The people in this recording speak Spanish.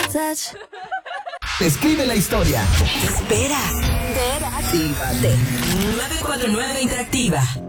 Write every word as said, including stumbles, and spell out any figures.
Escribe la historia. Espera. Interactívate. nueve cuatro nueve Interactiva.